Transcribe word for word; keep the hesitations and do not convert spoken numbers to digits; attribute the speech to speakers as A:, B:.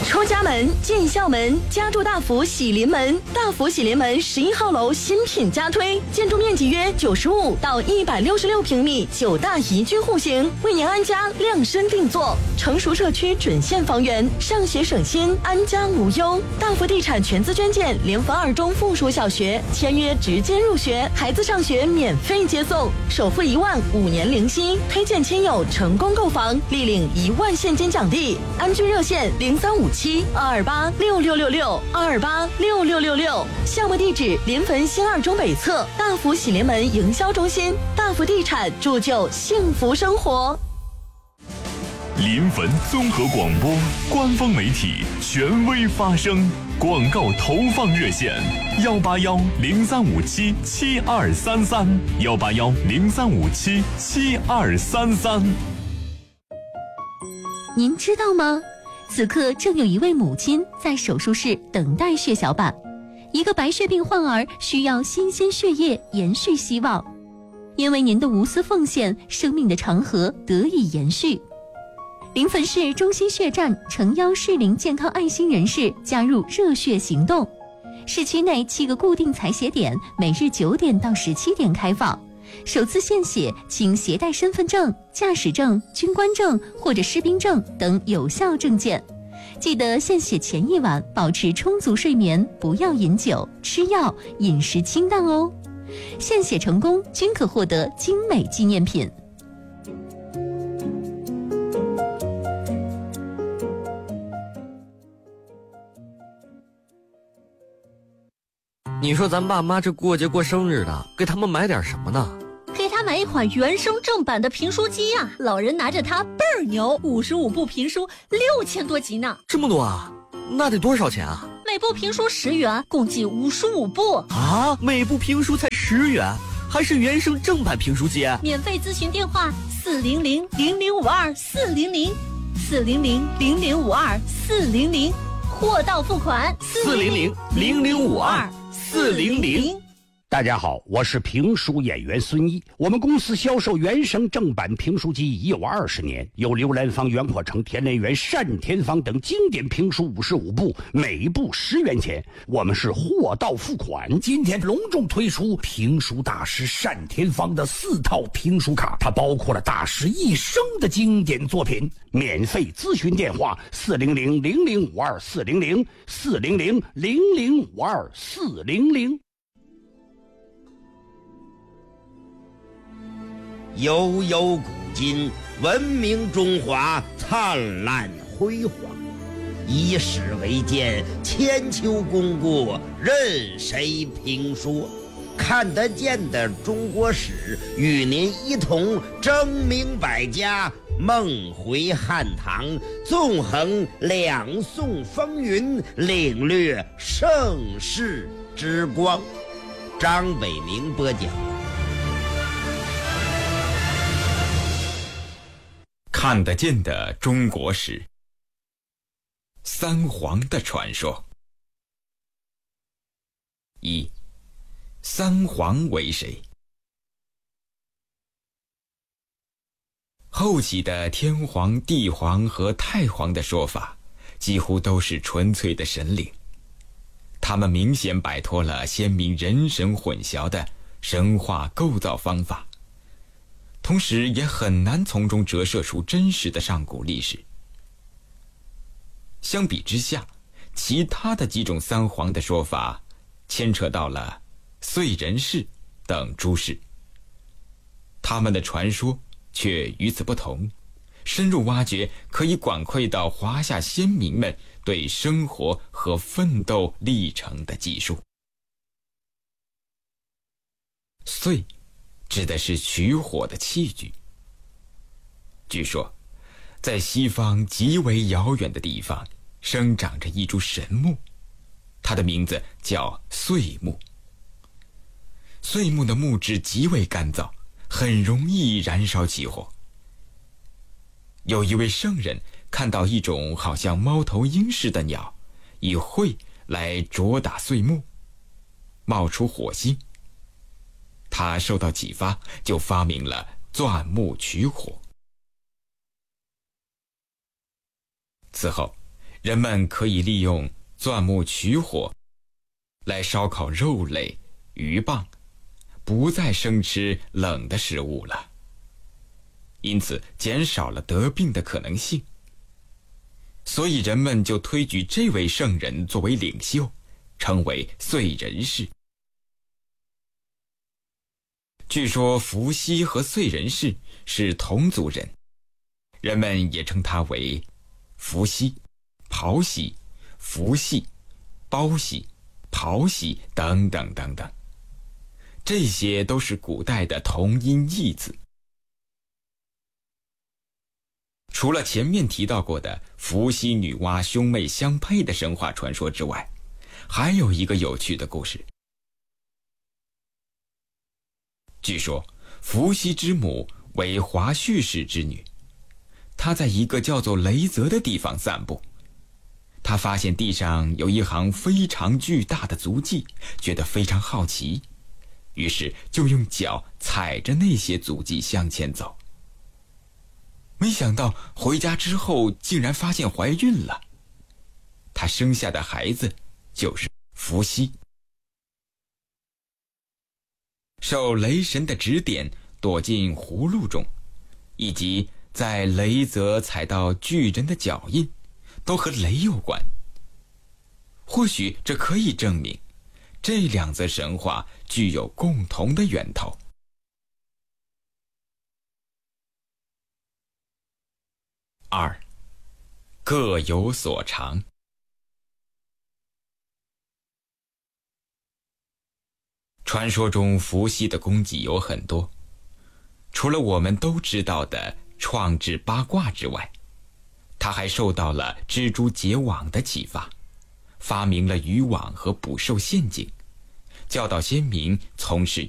A: 出家门，进校门，家住大福喜临门。大福喜临门十一号楼新品加推，建筑面积约九十五到一百六十六平米，九大宜居户型，为您安家量身定做。成熟社区准现房源，上学省心，安家无忧。大福地产全资捐建联防二中附属小学，签约直接入学，孩子上学免费接送，首付一万，五年零息。推荐亲友成功购房，立领一万现金奖励。安居热线零三五七二二八六六六六二二八六六六六。项目地址：临汾新二中北侧大福喜临门营销中心。大福地产铸就幸福生活。
B: 临汾综合广播官方媒体，权威发声。广告投放热线：幺八幺零三五七七二三三，幺八幺零三五七七二三三。
C: 您知道吗？此刻正有一位母亲在手术室等待血小板，一个白血病患儿需要新鲜血液延续希望。因为您的无私奉献，生命的长河得以延续。临汾市中心血站诚邀适龄健康爱心人士加入热血行动。市区内七个固定采血点，每日九点到十七点开放。首次献血请携带身份证、驾驶证、军官证或者士兵证等有效证件。记得献血前一晚保持充足睡眠，不要饮酒、吃药，饮食清淡哦。献血成功均可获得精美纪念品。
D: 你说咱爸妈这过节过生日的，给他们买点什么呢？
E: 给他买一款原声正版的评书机啊，老人拿着它倍儿牛，五十五部评书，六千多集呢。
D: 这么多啊？那得多少钱啊？
E: 每部评书十元，共计五十五部
D: 啊！每部评书才十元，还是原声正版评书机？
E: 免费咨询电话：四零零零零五二四零零，四零零零零五二四零零，货到付款。
D: 四零零零零五二四零零。
F: 大家好，我是评书演员孙一。我们公司销售原声正版评书机已有二十年，有刘兰芳、袁阔成、田连元、单田芳等经典评书五十五部，每部十元钱。我们是货到付款。今天隆重推出评书大师单田芳的四套评书卡，它包括了大师一生的经典作品。免费咨询电话：四零零零零五二四零零，四零零零零五二四零零。
G: 悠悠古今，文明中华灿烂辉煌。以史为鉴，千秋功过任谁评说？看得见的中国史，与您一同争明百家，梦回汉唐，纵横两宋风云，领略盛世之光。张北明播讲。
H: 看得见的中国史，三皇的传说。一，三皇为谁？后期的天皇、地皇和太皇的说法，几乎都是纯粹的神灵，他们明显摆脱了先民人神混淆的神话构造方法。同时也很难从中折射出真实的上古历史。相比之下，其他的几种三皇的说法牵扯到了燧人氏等诸氏，他们的传说却与此不同，深入挖掘可以管窥到华夏先民们对生活和奋斗历程的记述。燧指的是取火的器具。据说，在西方极为遥远的地方，生长着一株神木，它的名字叫燧木。燧木的木质极为干燥，很容易燃烧起火。有一位圣人看到一种好像猫头鹰似的鸟，以喙来啄打燧木，冒出火星。他受到启发，就发明了钻木取火。此后， 人们可以利用钻木取火来烧烤肉类、鱼蚌，不再生吃冷的食物了，因此减少了得病的可能性。所以人们就推举这位圣人作为领袖，称为燧人氏。据说伏羲和燧人氏是同族人，人们也称他为伏羲、刨羲、伏羲、包羲、刨羲等等等等，这些都是古代的同音异字。除了前面提到过的伏羲女娲兄妹相配的神话传说之外，还有一个有趣的故事。据说伏羲之母为华胥氏之女，她在一个叫做雷泽的地方散步，她发现地上有一行非常巨大的足迹，觉得非常好奇，于是就用脚踩着那些足迹向前走。没想到回家之后竟然发现怀孕了，她生下的孩子就是伏羲。受雷神的指点，躲进葫芦中，以及在雷泽踩到巨人的脚印，都和雷有关。或许这可以证明这两则神话具有共同的源头。二，各有所长。传说中伏羲的功绩有很多，除了我们都知道的创制八卦之外，他还受到了蜘蛛结网的启发，发明了渔网和捕兽陷阱，教导先民从事